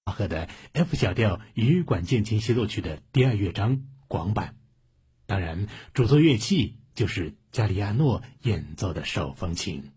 巴赫的 F 小调羽管键琴协奏曲的第2乐章广版。当然，主奏乐器就是加里亚诺演奏的手风琴。